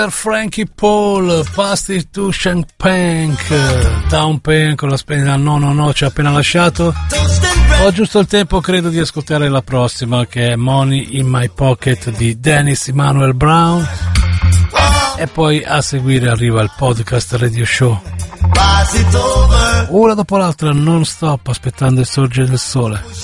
Frankie Paul, Prostitution Punk, Down Punk con la splendida No, ci ha appena lasciato. Ho giusto il tempo, credo, di ascoltare la prossima, che è Money in My Pocket di Dennis Emmanuel Brown, e poi a seguire arriva il podcast Radio Show, una dopo l'altra non stop, aspettando il sorgere del sole.